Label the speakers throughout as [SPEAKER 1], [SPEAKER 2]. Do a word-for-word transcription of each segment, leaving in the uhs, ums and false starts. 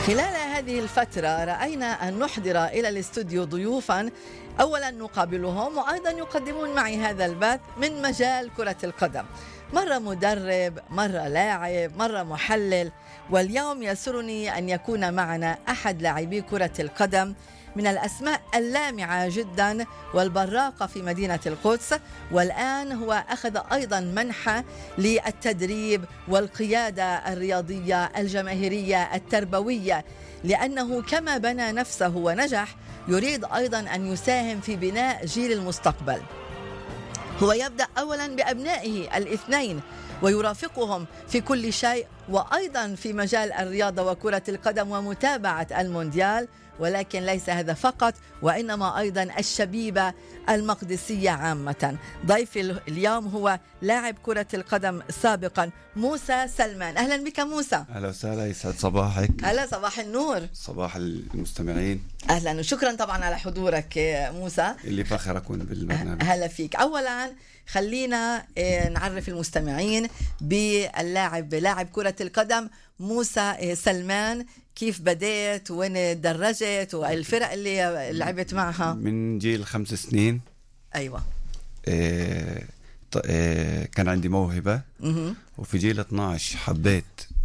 [SPEAKER 1] خلال هذه الفترة رأينا أن نحضر إلى الاستوديو ضيوفا أولا نقابلهم وأيضا يقدمون معي هذا البث من مجال كرة القدم، مرة مدرب، مرة لاعب، مرة محلل. واليوم يسرني أن يكون معنا أحد لاعبي كرة القدم من الأسماء اللامعة جدا والبراقة في مدينة القدس، والآن هو أخذ أيضا منحة للتدريب والقيادة الرياضية الجماهيرية التربوية، لأنه كما بنى نفسه ونجح يريد أيضا أن يساهم في بناء جيل المستقبل. هو يبدأ أولا بأبنائه الاثنين ويرافقهم في كل شيء، وأيضا في مجال الرياضة وكرة القدم ومتابعة المونديال، ولكن ليس هذا فقط وإنما أيضا الشبيبة المقدسية عامة. ضيفي اليوم هو لاعب كرة القدم سابقا موسى سلمان. أهلا بك موسى.
[SPEAKER 2] أهلا وسهلا، يسعد صباحك.
[SPEAKER 1] أهلا، صباح النور.
[SPEAKER 2] صباح المستمعين.
[SPEAKER 1] أهلا وشكرا طبعا على حضورك موسى،
[SPEAKER 2] اللي فخر أكون بالبرنامج.
[SPEAKER 1] أهلا فيك. أولا خلينا نعرف المستمعين باللاعب لاعب كرة القدم موسى سلمان. كيف بديت، وين درجت، والفرق اللي لعبت معها؟
[SPEAKER 2] من جيل خمس سنين.
[SPEAKER 1] أيوة.
[SPEAKER 2] إيه إيه كان عندي موهبة.
[SPEAKER 1] م-م.
[SPEAKER 2] وفي جيل اثناشر حبيت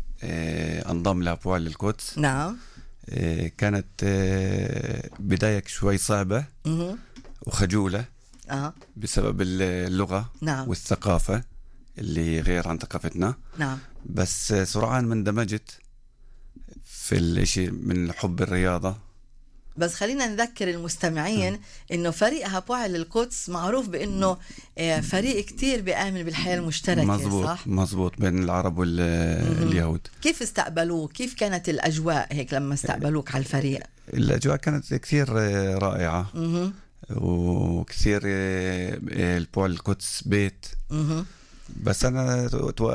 [SPEAKER 2] إيه انضم لأبوال القدس.
[SPEAKER 1] نعم.
[SPEAKER 2] إيه كانت إيه بداية شوي صعبة.
[SPEAKER 1] م-م.
[SPEAKER 2] وخجولة.
[SPEAKER 1] أه.
[SPEAKER 2] بسبب اللغة.
[SPEAKER 1] نعم.
[SPEAKER 2] والثقافة اللي غير عن ثقافتنا.
[SPEAKER 1] نعم.
[SPEAKER 2] بس سرعان ما اندمجت في الاشي من حب الرياضة.
[SPEAKER 1] بس خلينا نذكر المستمعين م. انه فريق هابوال القدس معروف بانه فريق كتير بيآمن بالحياة المشتركة.
[SPEAKER 2] مزبوط.
[SPEAKER 1] صح؟
[SPEAKER 2] مزبوط، بين العرب واليهود.
[SPEAKER 1] كيف استقبلوك؟ كيف كانت الأجواء هيك لما استقبلوك على الفريق؟
[SPEAKER 2] الأجواء كانت كثير رائعة.
[SPEAKER 1] م-
[SPEAKER 2] وكثير البوال القدس بيت.
[SPEAKER 1] م-
[SPEAKER 2] بس أنا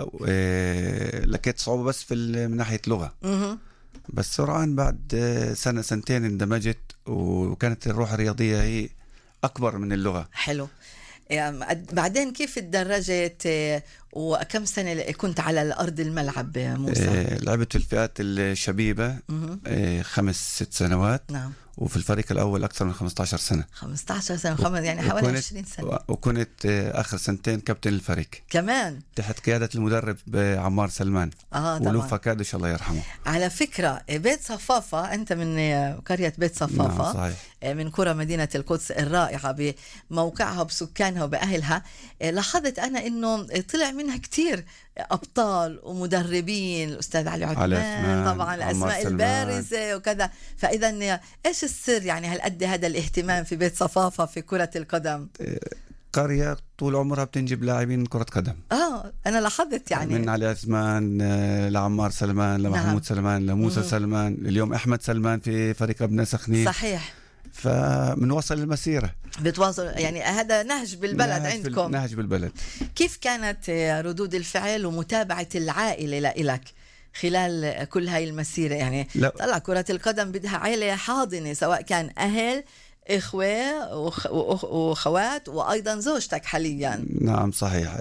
[SPEAKER 2] لقيت صعوبة بس في من ناحية لغة.
[SPEAKER 1] م-
[SPEAKER 2] بس سرعان بعد سنة سنتين اندمجت، وكانت الروح الرياضية هي أكبر من اللغة.
[SPEAKER 1] حلو. بعدين كيف تدرجت وكم سنة كنت على الأرض الملعب موسى؟
[SPEAKER 2] لعبت في الفئات الشبيبة خمس ست سنوات.
[SPEAKER 1] نعم.
[SPEAKER 2] وفي الفريق الأول أكثر من خمسة عشر سنة.
[SPEAKER 1] خمسة عشر سنة، خمس يعني حوالي عشرين سنة.
[SPEAKER 2] وكنت آخر سنتين كابتن الفريق
[SPEAKER 1] كمان
[SPEAKER 2] تحت قيادة المدرب عمار سلمان.
[SPEAKER 1] آه
[SPEAKER 2] ولوفا كادش الله يرحمه.
[SPEAKER 1] على فكرة بيت صفافة، أنت من قرية بيت صفافة.
[SPEAKER 2] نعم صحيح.
[SPEAKER 1] من قرى مدينة القدس الرائعة بموقعها وبسكانها وبأهلها. لاحظت أنا إنه طلع منها كتير أبطال ومدربين، الأستاذ علي عثمان طبعا، الأسماء البارزة وكذا. فإذا إيش السر يعني هالقد هذا الاهتمام في بيت صفافة في كرة القدم؟
[SPEAKER 2] قرية طول عمرها بتنجب لاعبين كرة قدم.
[SPEAKER 1] آه أنا لاحظت يعني
[SPEAKER 2] من علي عثمان لعمار سلمان لمحمود نعم. سلمان لموسى م- سلمان، اليوم أحمد سلمان في فريق أبناء سخنين.
[SPEAKER 1] صحيح.
[SPEAKER 2] فمنوصل المسيرة،
[SPEAKER 1] بتواصل يعني. هذا نهج بالبلد نهج عندكم.
[SPEAKER 2] نهج بالبلد.
[SPEAKER 1] كيف كانت ردود الفعل ومتابعة العائلة لإلك خلال كل هاي المسيرة؟ يعني لا. طلع كرة القدم بدها عائلة حاضنة، سواء كان أهل، إخوة وأخوات، وأيضا زوجتك حاليا.
[SPEAKER 2] نعم صحيح.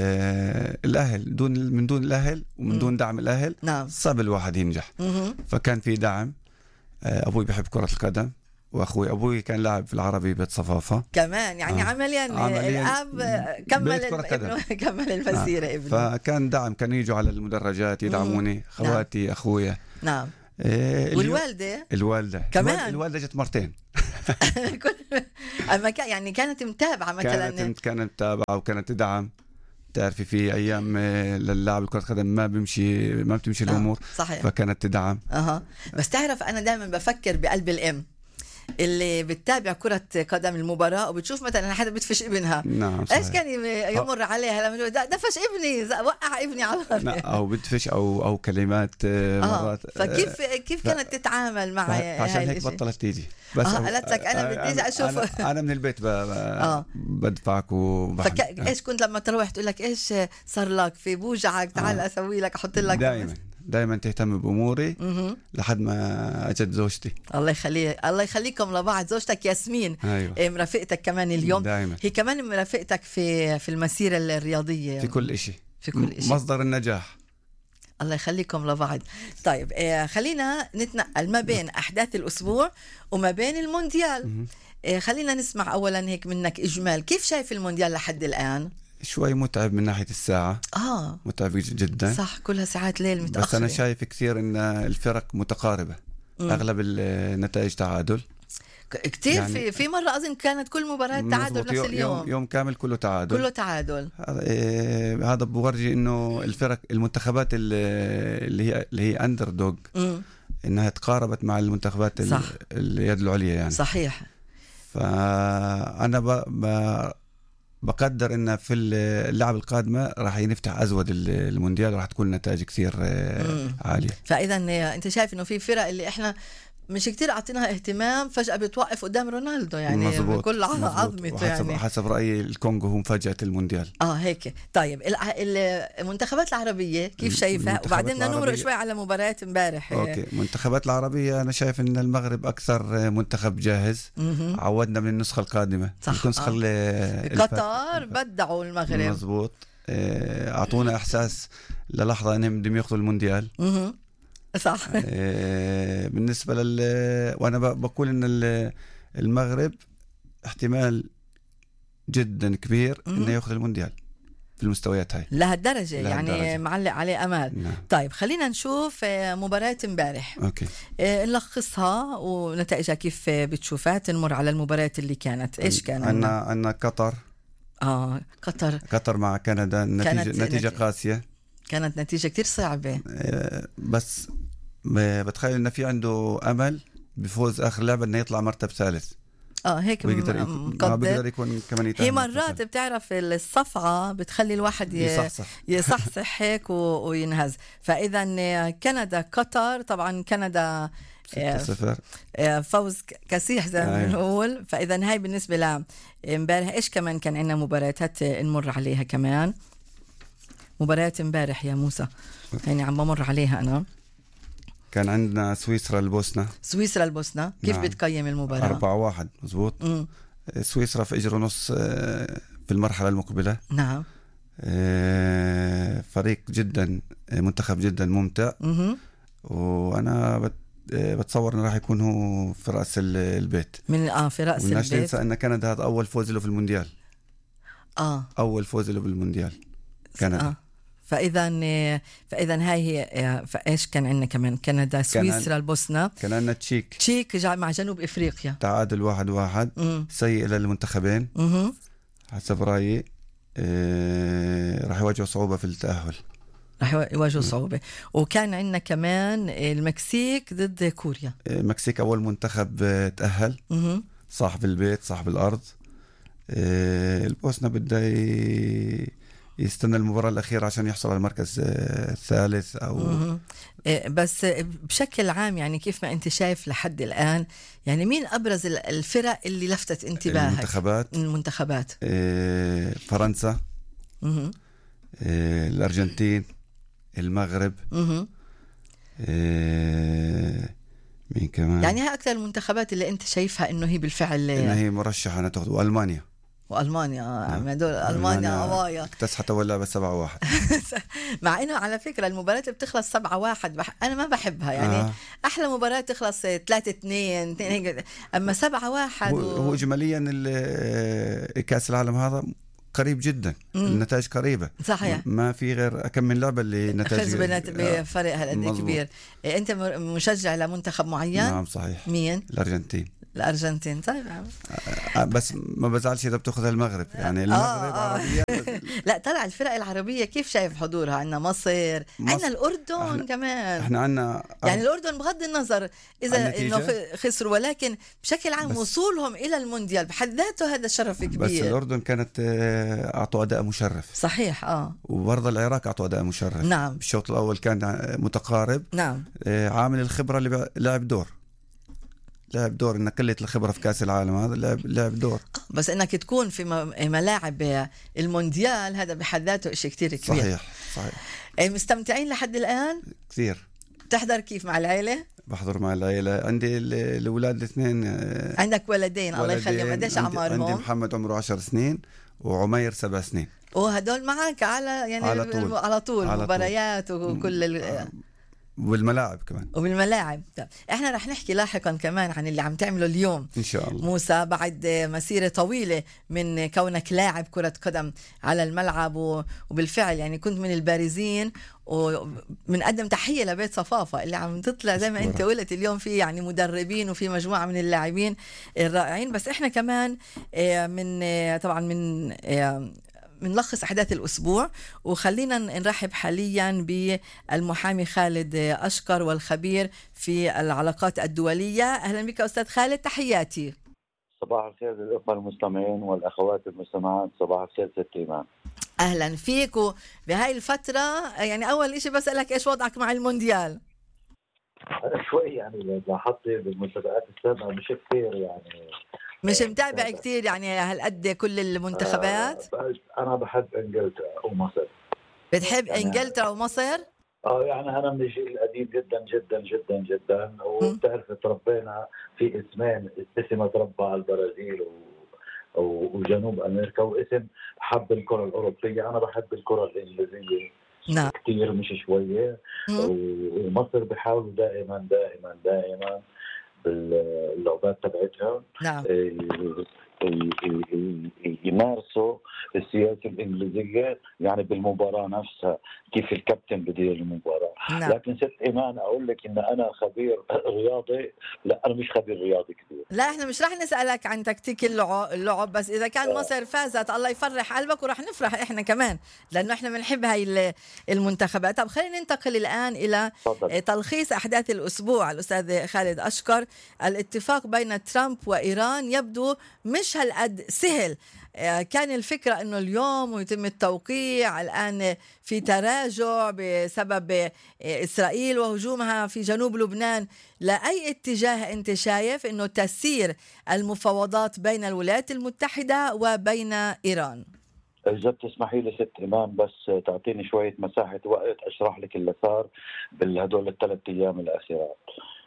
[SPEAKER 2] الأهل دون من دون الأهل ومن دون دعم الأهل
[SPEAKER 1] نعم.
[SPEAKER 2] صعب الواحد ينجح.
[SPEAKER 1] م-
[SPEAKER 2] فكان في دعم. أبوي بيحب كرة القدم، واخوي ابوي كان لاعب في العربي بيت صفافة
[SPEAKER 1] كمان يعني. آه. عمليا, عمليا الاب كمل كمل المسيره. آه. ابنه
[SPEAKER 2] فكان دعم، كانوا يجوا على المدرجات يدعموني. خواتي نعم. اخويا
[SPEAKER 1] نعم.
[SPEAKER 2] إيه
[SPEAKER 1] والوالده
[SPEAKER 2] الوالده
[SPEAKER 1] كمان.
[SPEAKER 2] الوالده جت مرتين.
[SPEAKER 1] اما كان يعني كانت متابعه مثلا.
[SPEAKER 2] كانت كانت متابعه وكانت تدعم. تعرفي في ايام للاعب كرة القدم ما بيمشي ما بتمشي الامور.
[SPEAKER 1] آه. صحيح.
[SPEAKER 2] فكانت تدعم.
[SPEAKER 1] اها. بس تعرف انا دائما بفكر بقلب الام اللي بتتابع كرة قدم المباراة وبتشوف مثلا حدا بتفش ابنها.
[SPEAKER 2] نعم.
[SPEAKER 1] ايش كان يمر عليها لما دفش ابني، وقع ابني على الارض،
[SPEAKER 2] او بتفش او او كلمات مرات.
[SPEAKER 1] آه. فكيف كيف ف... كانت تتعامل مع
[SPEAKER 2] عشان هيك بطلت تيجي. بس
[SPEAKER 1] اه قالت لك انا بدي اجي اشوف.
[SPEAKER 2] أنا, انا من البيت ب... آه. بدفعك وبحب.
[SPEAKER 1] فك... ايش كنت لما تروح تقول لك ايش صار لك في بوجعك، تعال آه. اسوي لك احط لك.
[SPEAKER 2] دائما دائما تهتم بأموري لحد ما أجت زوجتي.
[SPEAKER 1] الله يخليه الله يخليكم لبعض. زوجتك ياسمين.
[SPEAKER 2] أيوة.
[SPEAKER 1] مرافقتك كمان اليوم
[SPEAKER 2] دائما.
[SPEAKER 1] هي كمان مرافقتك في في المسيرة الرياضية
[SPEAKER 2] في كل إشي،
[SPEAKER 1] في كل إشي.
[SPEAKER 2] مصدر النجاح.
[SPEAKER 1] الله يخليكم لبعض. طيب آه خلينا نتنقل ما بين أحداث الأسبوع وما بين المونديال. آه خلينا نسمع أولا هيك منك إجمال، كيف شايف المونديال لحد الآن؟
[SPEAKER 2] شوي متعب من ناحية الساعة.
[SPEAKER 1] آه
[SPEAKER 2] متعب جدا،
[SPEAKER 1] صح، كلها ساعات ليل متأخرة.
[SPEAKER 2] بس أنا شايف كثير إن الفرق متقاربة. مم. أغلب النتائج تعادل
[SPEAKER 1] كتير. يعني في في مرة أظن كانت كل مباراة تعادل نفس اليوم.
[SPEAKER 2] يوم, يوم كامل كله تعادل.
[SPEAKER 1] كله تعادل.
[SPEAKER 2] هذا إيه هذا بورجي إنه الفرق المنتخبات اللي هي اللي هي أندر دوغ إنها تقاربت مع المنتخبات اليد العليا يعني.
[SPEAKER 1] صحيح.
[SPEAKER 2] فأنا ب... ب... بقدر إن في اللعب القادمة راح ينفتح أزود المونديال وراح تكون نتائج كثير عالية.
[SPEAKER 1] فإذا أنت شايف إنه في فرق اللي إحنا مش كتير أعطيناها اهتمام فجأة بتوقف قدام رونالدو يعني مزبوط. بكل عظمته يعني.
[SPEAKER 2] حسب رأيي الكونغو هو مفاجأة المونديال.
[SPEAKER 1] آه هيك. طيب المنتخبات العربية كيف شايفها؟ وبعدين نمرق شوي على مباريات امبارح.
[SPEAKER 2] أوكي. المنتخبات العربية أنا شايف إن المغرب أكثر منتخب جاهز. م-م. عودنا من النسخة القادمة.
[SPEAKER 1] صح. آه. قطر بدعوا المغرب.
[SPEAKER 2] مزبوط. أعطونا إحساس للحظة أنهم بدهم يأخذوا المونديال.
[SPEAKER 1] م-م. صح.
[SPEAKER 2] بالنسبة لل وأنا بقول إن المغرب احتمال جدا كبير إنه يأخذ المونديال في المستويات هاي
[SPEAKER 1] لهالدرجة يعني معلق عليه أمال.
[SPEAKER 2] نعم.
[SPEAKER 1] طيب خلينا نشوف مباراة امبارح.
[SPEAKER 2] أوكي.
[SPEAKER 1] نلخصها ونتائجها كيف بتشوفها، نمر على المباريات اللي كانت. إيش كان
[SPEAKER 2] عنا عنا قطر.
[SPEAKER 1] آه قطر
[SPEAKER 2] قطر مع كندا. نتيجة نتيجة قاسية.
[SPEAKER 1] كانت نتيجة كتير صعبة.
[SPEAKER 2] بس بتخيل إنه في عنده أمل بفوز آخر لعبة إنه يطلع مرتب ثالث.
[SPEAKER 1] اه هيك
[SPEAKER 2] بيقدر بيقدر يكون كمان
[SPEAKER 1] هي مرات بتعرف الصفعة بتخلي الواحد
[SPEAKER 2] يصحصح
[SPEAKER 1] يصحصح هيك وينهز. فإذا كندا قطر، طبعا كندا
[SPEAKER 2] صفر
[SPEAKER 1] فوز كسيح زي ما بنقول. فإذا هاي بالنسبة لامبارح. إيش كمان كان عندنا مباريات نمر عليها كمان. مباريات امبارح يا موسى يعني عم بمر عليها أنا.
[SPEAKER 2] كان عندنا سويسرا البوسنة.
[SPEAKER 1] سويسرا البوسنة كيف نعم. بتقيم المباراة؟
[SPEAKER 2] أربعة واحد مزبوط. م. سويسرا في إجر ونص في المرحلة المقبلة.
[SPEAKER 1] نعم.
[SPEAKER 2] فريق جدا منتخب جدا ممتع. م- وأنا بتصور أنه راح يكون هو في رأس البيت
[SPEAKER 1] من آه في رأس البيت.
[SPEAKER 2] ننسى أن كندا هذا أول فوز له في المونديال.
[SPEAKER 1] آه
[SPEAKER 2] أول فوز له بالمونديال كندا.
[SPEAKER 1] آه. فإذا فإذا هاي هي. فإيش كان عندنا كمان؟ كندا سويسرا البوسنة.
[SPEAKER 2] كان عندنا تشيك
[SPEAKER 1] تشيك مع جنوب إفريقيا
[SPEAKER 2] تعادل واحد واحد. م. سيء للمنتخبين. م- حسب رأيي اه راح يواجهوا صعوبة في التأهل.
[SPEAKER 1] راح يواجهوا صعوبة. وكان عندنا كمان المكسيك ضد كوريا.
[SPEAKER 2] المكسيك أول منتخب تأهل. م- صاحب البيت صاحب الأرض. اه البوسنة بدها يستنى المباراة الأخيرة عشان يحصل على المركز الثالث أو
[SPEAKER 1] بس بشكل عام يعني كيف ما أنت شايف لحد الآن يعني مين أبرز الفرق اللي لفتت انتباهك؟
[SPEAKER 2] المنتخبات
[SPEAKER 1] المنتخبات
[SPEAKER 2] فرنسا، الأرجنتين، المغرب، مين كمان
[SPEAKER 1] يعني هي أكثر المنتخبات اللي أنت شايفها إنه هي بالفعل
[SPEAKER 2] إنه هي مرشحة أن تأخذ. وألمانيا
[SPEAKER 1] وألمانيا آه. دول ألمانيا قوايا
[SPEAKER 2] اكتسحت أول لعبة سبعة واحد.
[SPEAKER 1] مع إنه على فكرة المباراة اللي بتخلص سبعة واحد بح... أنا ما بحبها يعني. آه. أحلى مباراة تخلص ثلاثة اثنين أما سبعة واحد
[SPEAKER 2] هو, و... هو إجماليا كأس العالم هذا قريب جدا. مم. النتائج قريبة
[SPEAKER 1] صحيح.
[SPEAKER 2] ما في غير كم من لعبة اللي نتائج
[SPEAKER 1] بفرق هالقد كبير. أنت مشجع لمنتخب معين؟
[SPEAKER 2] نعم صحيح.
[SPEAKER 1] مين؟
[SPEAKER 2] الأرجنتين.
[SPEAKER 1] الأرجنتين. طيب
[SPEAKER 2] بس ما بزعلش إذا بتأخذ المغرب يعني المغرب آه عربية.
[SPEAKER 1] لا طلع الفرق العربية كيف شايف حضورها؟ عندنا مصر, مصر. عندنا الأردن احنا كمان.
[SPEAKER 2] احنا عندنا
[SPEAKER 1] يعني الأردن بغض النظر إذا إنه خسروا ولكن بشكل عام وصولهم إلى المونديال بحد ذاته هذا شرف كبير.
[SPEAKER 2] بس الأردن كانت أعطوا أداء مشرف.
[SPEAKER 1] صحيح. آه
[SPEAKER 2] وبرضه العراق أعطوا أداء مشرف.
[SPEAKER 1] نعم.
[SPEAKER 2] الشوط الأول كان متقارب.
[SPEAKER 1] نعم.
[SPEAKER 2] عامل الخبرة اللي لعب دور لعب دور انك قلت الخبره في كاس العالم هذا لعب لعب دور.
[SPEAKER 1] بس انك تكون في ملاعب المونديال هذا بحد ذاته شيء كتير كبير.
[SPEAKER 2] صحيح صحيح.
[SPEAKER 1] مستمتعين لحد الان
[SPEAKER 2] كثير.
[SPEAKER 1] تحضر كيف مع العيله؟
[SPEAKER 2] بحضر مع العيله. عندي الاولاد الاثنين.
[SPEAKER 1] عندك ولدين الله يخليهم. قديش اعمارهم؟
[SPEAKER 2] عندي محمد عمره عشر سنين وعمير سبع سنين.
[SPEAKER 1] وهدول معك على يعني
[SPEAKER 2] على طول
[SPEAKER 1] على طول
[SPEAKER 2] على
[SPEAKER 1] مباريات
[SPEAKER 2] طول.
[SPEAKER 1] وكل ال...
[SPEAKER 2] آه، والملاعب كمان
[SPEAKER 1] وبالملاعب. طيب احنا رح نحكي لاحقا كمان عن اللي عم تعمله اليوم
[SPEAKER 2] ان شاء الله.
[SPEAKER 1] موسى، بعد مسيرة طويلة من كونك لاعب كرة قدم على الملعب، وبالفعل يعني كنت من البارزين، وبنقدم تحية لبيت صفافة اللي عم تطلع زي ما انت قلت اليوم في يعني مدربين وفي مجموعة من اللاعبين الرائعين. بس احنا كمان من طبعا من بنلخص أحداث الأسبوع، وخلينا نرحب حاليا بالمحامي خالد أشقر والخبير في العلاقات الدولية. أهلا بك أستاذ خالد، تحياتي.
[SPEAKER 3] صباح الخير للأخوة المستمعين والأخوات المستمعات. صباح الخير ست إيمان.
[SPEAKER 1] أهلا فيك. بهاي الفترة يعني أول إشي بسألك إيش وضعك مع المونديال؟
[SPEAKER 3] شوي يعني لاحظت بالمسابقات السابقة مش كثير يعني
[SPEAKER 1] مش متابع كتير يعني هالقد كل المنتخبات.
[SPEAKER 3] آه أنا بحب إنجلترا ومصر.
[SPEAKER 1] بتحب
[SPEAKER 3] يعني
[SPEAKER 1] إنجلترا ومصر؟
[SPEAKER 3] اه يعني انا من الجيل القديم جدا جدا جدا جدا، وبتعرف تربينا في اسمين، اسم تربى على البرازيل و... وجنوب امريكا، واسم حب الكره الاوروبيه. انا بحب الكره الانجليزيه
[SPEAKER 1] نعم
[SPEAKER 3] كثير مش شويه، ومصر بيحاولوا دائما دائما دائما باللعبات تبعتها
[SPEAKER 1] نعم
[SPEAKER 3] يمارسوا السياسة الإنجليزية يعني بالمباراة نفسها، كيف الكابتن بدير المباراة.
[SPEAKER 1] نعم.
[SPEAKER 3] لكن ست إيمان أقول لك إن أنا خبير رياضي، لا أنا مش خبير رياضي كثير.
[SPEAKER 1] لا احنا مش رح نسألك عن تكتيك اللعب, اللعب بس إذا كان مصر فازت الله يفرح قلبك ورح نفرح إحنا كمان، لأنه إحنا بنحب هاي المنتخبات. طب خلينا ننتقل الآن إلى فضل. تلخيص أحداث الأسبوع. الأستاذ خالد أشقر، الاتفاق بين ترامب وإيران يبدو مش هالقد سهل. كان الفكرة أنه اليوم ويتم التوقيع، الآن في تراجع بسبب إسرائيل وهجومها في جنوب لبنان. لأي اتجاه أنت شايف أنه تسير المفاوضات بين الولايات المتحدة وبين إيران؟
[SPEAKER 3] إذا بتسمحي لي ست إيمان بس تعطيني شوية مساحة وقت أشرح لك اللي صار بهدول الثلاث أيام الأخيرات.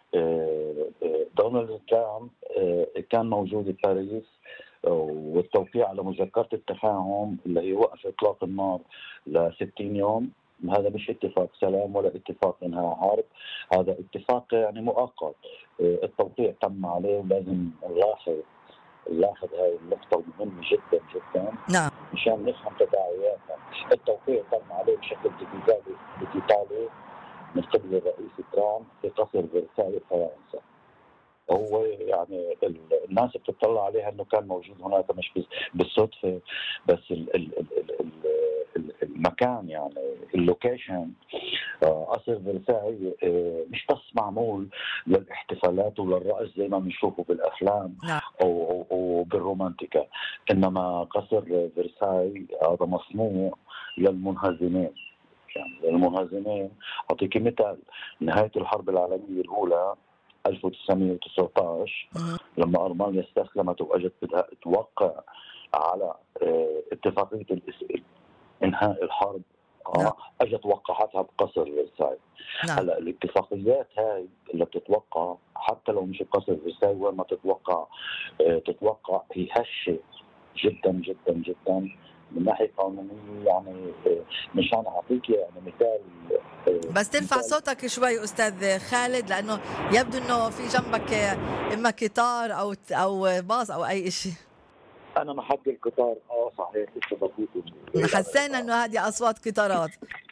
[SPEAKER 3] دونالد ترامب كان موجود بباريس والتوقيع على مذكرة التفاهم اللي هي وقف إطلاق النار لستين يوم. هذا مش اتفاق سلام ولا اتفاق انهاء حرب، هذا اتفاق يعني مؤقت. التوقيع تم عليه ولازم نلاحظ نلاحظ هاي النقطة مهمة جدا جدا
[SPEAKER 1] نعم
[SPEAKER 3] مشان نفهم تداعياتها. التوقيع تم عليه بشكل ديجيتالي ديجيتالي من قبل الرئيس ترامب في قصر فرساي فرنسا. هو يعني الناس بتطلع عليها انه كان موجود هناك مش بالصدفه، بس ال ال ال المكان يعني اللوكيشن قصر فرساي مش بس معمول للاحتفالات وللرقص زي ما بنشوفه بالافلام او او بالرومانتيكا، انما قصر فرساي هذا مصنوع للمنهزمين. يعني للمنهزمين اعطيك مثال، نهايه الحرب العالميه الاولى ألف وتسعمائة وتسعة عشر لما ألمانيا استسلمت وأجت بدها توقع على اتفاقية إنهاء الحرب،
[SPEAKER 1] نعم.
[SPEAKER 3] أجت وقعتها بقصر فرساي.
[SPEAKER 1] نعم.
[SPEAKER 3] هلا الاتفاقيات هاي اللي بتتوقع حتى لو مش بقصر فرساي وين ما تتوقع تتوقع هي هشة جدا جدا جدا من ناحية قانونية. يعني مشان أعطيك يعني مثال
[SPEAKER 1] بس ترفع صوتك شوي أستاذ خالد، لأنه يبدو أنه في جنبك إما قطار أو أو باص أو أي شيء.
[SPEAKER 3] أنا محد القطار. آه صحيح
[SPEAKER 1] حسينا أنه هذه أصوات قطارات.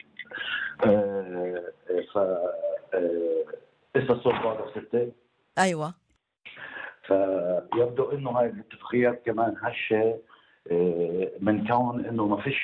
[SPEAKER 3] آه ف إذا الصوت واضح ستي.
[SPEAKER 1] أيوة.
[SPEAKER 3] فيبدو أنه هاي الاتفاقيات كمان هشة من كون انه ما فيش